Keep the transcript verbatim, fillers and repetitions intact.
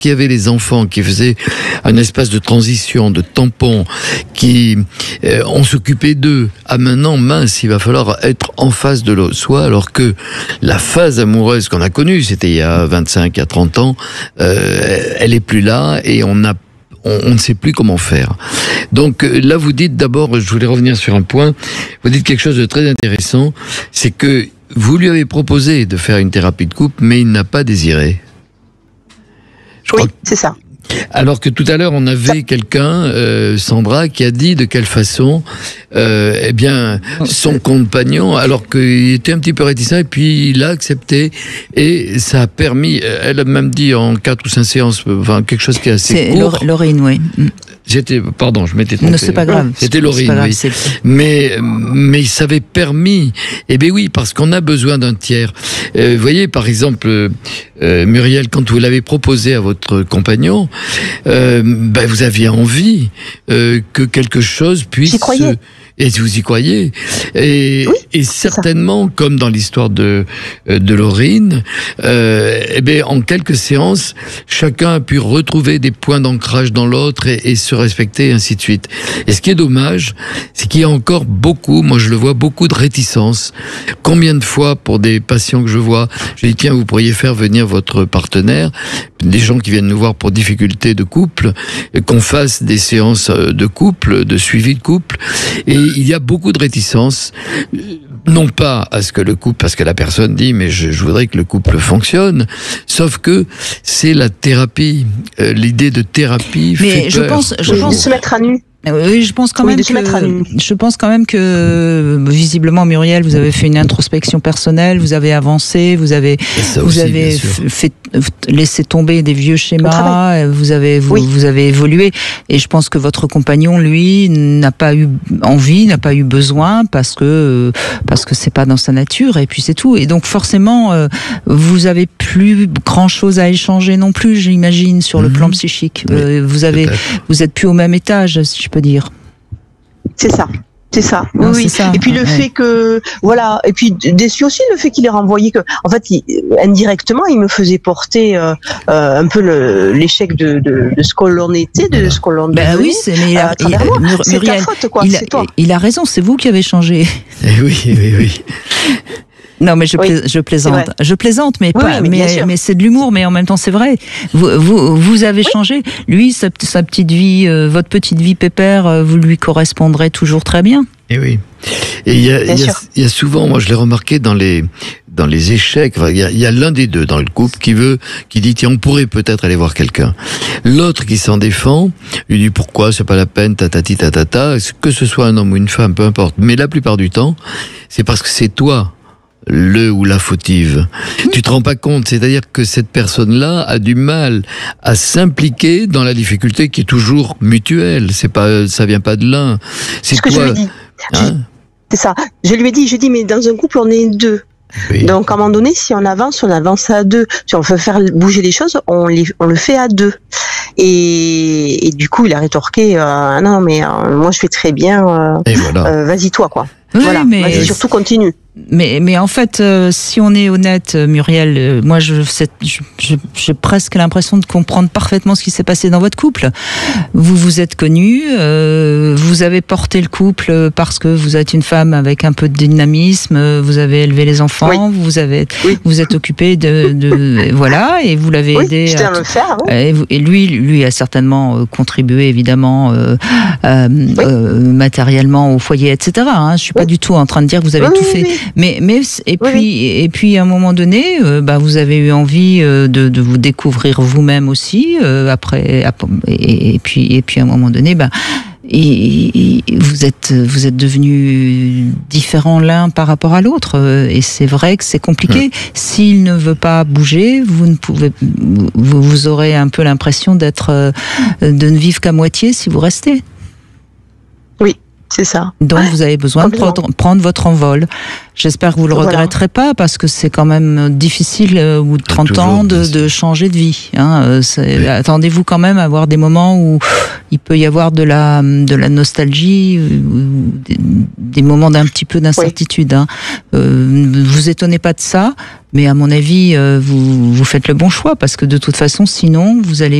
qui avait les enfants, qui faisait un espace de transition, de tampon, qui euh, on s'occupait d'eux. Ah maintenant, mince, il va falloir être en face de soi, alors que la phase amoureuse qu'on a connue, c'était il y a vingt-cinq à trente ans, euh, elle est plus là et on a On, on ne sait plus comment faire. Donc là, vous dites d'abord, je voulais revenir sur un point, vous dites quelque chose de très intéressant, c'est que vous lui avez proposé de faire une thérapie de couple, mais il n'a pas désiré. Je oui, crois... c'est ça. Alors que tout à l'heure, on avait quelqu'un, euh, Sandra, qui a dit de quelle façon, euh, eh bien, son compagnon, alors qu'il était un petit peu réticent, et puis il a accepté, et ça a permis, elle a même dit en quatre ou cinq séances, enfin, quelque chose qui est assez court. C'est Laurine, oui. J'étais, pardon, je m'étais trompé. Non, c'est pas grave. C'était Laurine, oui. C'est... Mais, mais ça avait permis. Eh bien oui, parce qu'on a besoin d'un tiers. Euh, vous voyez, par exemple, euh, Muriel, quand vous l'avez proposé à votre compagnon, euh, ben vous aviez envie euh, que quelque chose puisse. J'y croyais. Et vous y croyez. Et, oui, et certainement, comme dans l'histoire de, de Laurine, euh, eh bien, en quelques séances, chacun a pu retrouver des points d'ancrage dans l'autre et, et se respecter, et ainsi de suite. Et ce qui est dommage, c'est qu'il y a encore beaucoup, moi je le vois, beaucoup de réticence. Combien de fois, pour des patients que je vois, je dis, tiens, vous pourriez faire venir votre partenaire, des gens qui viennent nous voir pour difficultés de couple, qu'on fasse des séances de couple, de suivi de couple, et il y a beaucoup de réticence, non pas à ce que le couple, parce que la personne dit, mais je, je voudrais que le couple fonctionne, sauf que c'est la thérapie, euh, l'idée de thérapie mais fait je peur. pense, je pense de se mettre à nu. Oui, je pense quand oui, même de se mettre à nu. que je pense quand même que visiblement Muriel, vous avez fait une introspection personnelle, vous avez avancé, vous avez Ça vous aussi, avez fait laissé tomber des vieux schémas, vous avez vous, oui. vous avez évolué et je pense que votre compagnon lui n'a pas eu envie, n'a pas eu besoin parce que parce que c'est pas dans sa nature et puis c'est tout et donc forcément euh, vous avez plus grand chose à échanger non plus, j'imagine sur mm-hmm. le plan psychique. Oui, euh, vous avez peut-être. Vous êtes plus au même étage, si je peux dire. C'est ça. C'est ça. Oui, non, oui. C'est ça. Et puis le ouais. fait que, voilà. Et puis déçu aussi le fait qu'il ait renvoyé que, en fait, il, indirectement, il me faisait porter euh, euh, un peu le, l'échec de, de, de ce que l'on était, de ce que l'on ben devenait. Oui, c'est, mais il a, il, Mur, c'est Muriel, ta faute, quoi. Il, c'est toi. Il a raison. C'est vous qui avez changé. Eh oui, oui, oui. Non, mais je, oui, pla- je plaisante. Je plaisante, mais oui, pas, oui, mais, mais, mais c'est de l'humour, mais en même temps, c'est vrai. Vous, vous, vous avez oui. changé. Lui, sa, sa petite vie, euh, votre petite vie pépère, euh, vous lui correspondrez toujours très bien. Et oui. Et il y a, il y a, il y a souvent, moi je l'ai remarqué dans les, dans les échecs, il y a, il y a l'un des deux dans le couple qui veut, qui dit, tiens, on pourrait peut-être aller voir quelqu'un. L'autre qui s'en défend, lui dit, pourquoi, c'est pas la peine, tatati tatata, que ce soit un homme ou une femme, peu importe. Mais la plupart du temps, c'est parce que c'est toi le ou la fautive. Tu te rends pas compte, c'est-à-dire que cette personne-là a du mal à s'impliquer dans la difficulté qui est toujours mutuelle. C'est pas, ça vient pas de l'un. C'est ce que toi. Je lui ai dit. Hein? C'est ça. Je lui ai dit, je dis, mais dans un couple, on est deux. Oui. Donc, à un moment donné, si on avance, on avance à deux. Si on veut faire bouger les choses, on, les, on le fait à deux. Et, et du coup, il a rétorqué, euh, non, mais euh, moi, je fais très bien. Euh, et voilà. euh, vas-y, toi, quoi. Oui, voilà. mais vas-y, surtout continue. Mais, mais en fait, euh, si on est honnête, Muriel, euh, moi, je, c'est, je, je, j'ai presque l'impression de comprendre parfaitement ce qui s'est passé dans votre couple. Vous vous êtes connus, euh, vous avez porté le couple parce que vous êtes une femme avec un peu de dynamisme, vous avez élevé les enfants, oui. vous avez, oui. vous êtes occupé de, de, voilà, et vous l'avez oui, aidé. À, à le faire. Oui. Et, et lui, lui a certainement contribué évidemment euh, euh, oui. euh, matériellement au foyer, et cetera. Hein. Je suis pas oui. du tout en train de dire que vous avez oui, tout oui, fait. Oui. Mais, mais et puis oui. et puis à un moment donné, euh, bah vous avez eu envie euh, de, de vous découvrir vous-même aussi. Euh, après, et, et puis et puis à un moment donné, bah et, et vous êtes vous êtes devenus différents l'un par rapport à l'autre. Et c'est vrai que c'est compliqué. Mmh. S'il ne veut pas bouger, vous ne pouvez, vous, vous aurez un peu l'impression d'être de ne vivre qu'à moitié si vous restez. Oui. C'est ça. Donc vous avez besoin de prendre, prendre votre envol. J'espère que vous le voilà. regretterez pas parce que c'est quand même difficile au bout de trente ans de, de changer de vie. Hein. Oui. Attendez-vous quand même à avoir des moments où il peut y avoir de la, de la nostalgie, des, des moments d'un petit peu d'incertitude. Oui. Hein. Euh, vous étonnez pas de ça. Mais à mon avis, euh, vous, vous faites le bon choix parce que de toute façon, sinon, vous allez